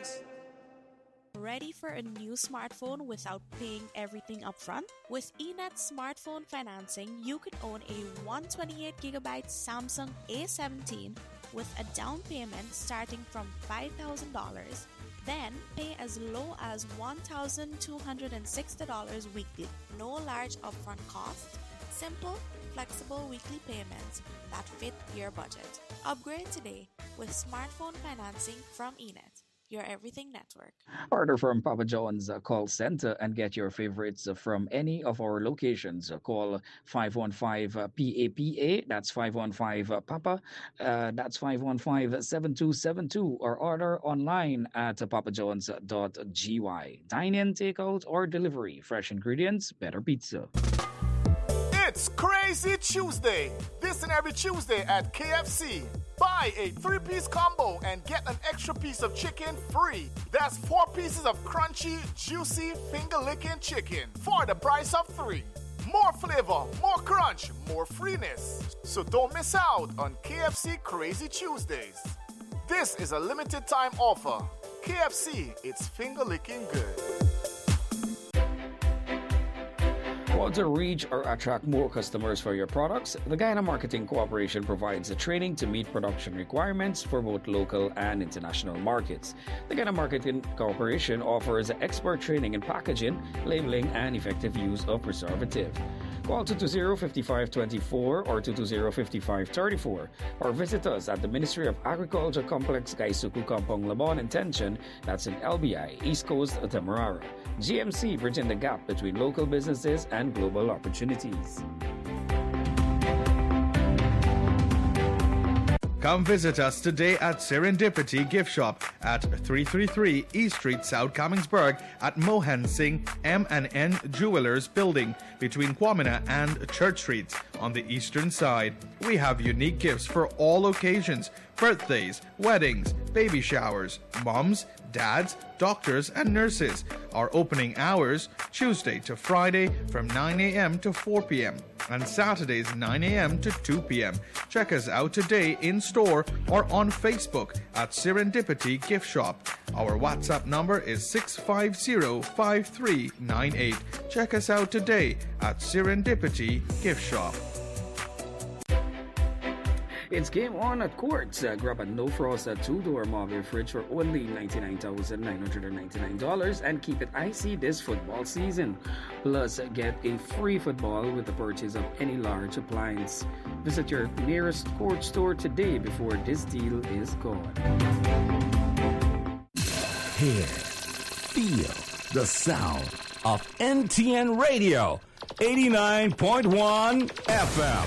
Ready for a new smartphone without paying everything upfront? With eNet smartphone financing, you can own a 128GB Samsung A17 with a down payment starting from $5,000. Then pay as low as $1,260 weekly. No large upfront costs. Simple, flexible weekly payments that fit your budget. Upgrade today with smartphone financing from eNet, your everything network. Order from Papa John's call center and get your favorites from any of our locations. Call 515-PAPA, that's 515-PAPA, that's 515-7272, or order online at papajohns.gy. Dine in, takeout, or delivery. Fresh ingredients, better pizza. It's Crazy Tuesday. This and every Tuesday at KFC. Buy a 3-piece combo and get an extra piece of chicken free. That's 4 pieces of crunchy, juicy, finger-licking chicken for the price of 3. More flavor, more crunch, more freeness. So don't miss out on KFC Crazy Tuesdays. This is a limited time offer. KFC, it's finger-licking good. Want to reach or attract more customers for your products? The Guyana Marketing Corporation provides the training to meet production requirements for both local and international markets. The Guyana Marketing Corporation offers expert training in packaging, labeling, and effective use of preservative. Call 220-5524 or 220-5534 or visit us at the Ministry of Agriculture Complex Gaisuku Kampong Labon in Tension, that's in LBI, East Coast, Demerara. GMC, bridging the gap between local businesses and global opportunities. Come visit us today at Serendipity Gift Shop at 333 East Street, South Commingsburg at Mohan Singh M&N Jewelers Building between Kwamina and Church Streets on the eastern side. We have unique gifts for all occasions: birthdays, weddings, baby showers, moms, dads, doctors, and nurses. Our opening hours, Tuesday to Friday from 9 a.m. to 4 p.m. and Saturdays 9 a.m. to 2 p.m. Check us out today in store or on Facebook at Serendipity Gift Shop. Our WhatsApp number is 650-5398. Check us out today at Serendipity Gift Shop. It's game on at Quartz. Grab a no frost 2-door Marvel fridge for only $99,999 and keep it icy this football season. Plus, get a free football with the purchase of any large appliance. Visit your nearest Quartz store today before this deal is gone. Hear, feel the sound of NTN Radio, 89.1 FM.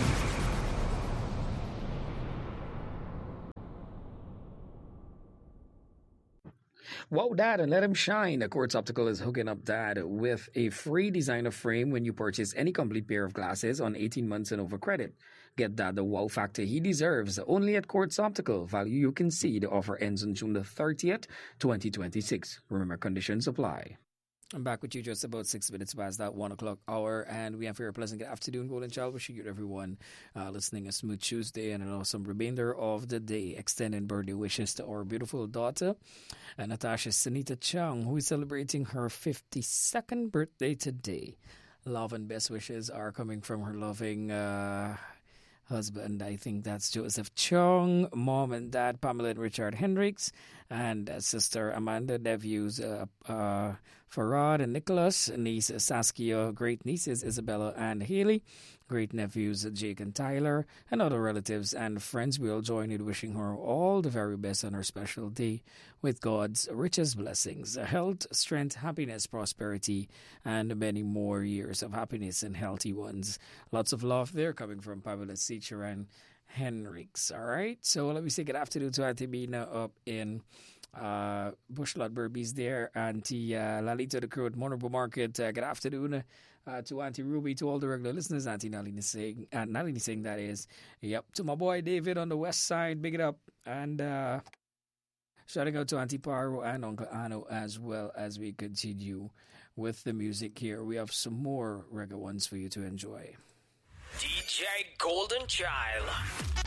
Wow, Dad, and let him shine. Quartz Optical is hooking up Dad with a free designer frame when you purchase any complete pair of glasses on 18 months and over credit. Get Dad the wow factor he deserves only at Quartz Optical. Value you can see. The offer ends on June the 30th, 2026. Remember, conditions apply. I'm back with you just about 6 minutes past that 1 o'clock hour, and we have here a pleasant good afternoon, Golden Child. Wishing you everyone listening a smooth Tuesday and an awesome remainder of the day. Extending birthday wishes to our beautiful daughter, Natasha Sunita Chung, who is celebrating her 52nd birthday today. Love and best wishes are coming from her loving husband. I think that's Joseph Chung, mom and dad Pamela and Richard Hendricks, and sister Amanda, nephews Farad and Nicholas, niece Saskia, great nieces Isabella and Haley, great nephews Jake and Tyler, and other relatives and friends. We all join in wishing her all the very best on her special day with God's richest blessings, health, strength, happiness, prosperity, and many more years of happiness and healthy ones. Lots of love there coming from Pamela Seacher and Henricks. All right, so let me say good afternoon to Auntie Mina up in Bushlot Burbies there, Auntie Lalita the crew at Monobo Market. Good afternoon to Auntie Ruby, to all the regular listeners. Auntie Nalini Singh, that is. Yep, to my boy David on the west side, big it up. And shouting out to Auntie Paro and Uncle Ano as well as we continue with the music here. We have some more reggae ones for you to enjoy. DJ Golden Child.